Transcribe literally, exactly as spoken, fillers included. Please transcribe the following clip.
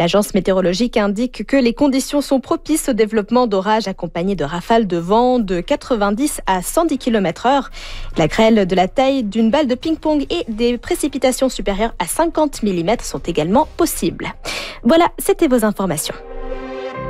L'agence météorologique indique que les conditions sont propices au développement d'orages accompagnés de rafales de vent de quatre-vingt-dix à cent dix kilomètres heure. La grêle de la taille d'une balle de ping-pong et des précipitations supérieures à cinquante millimètres sont également possibles. Voilà, c'était vos informations.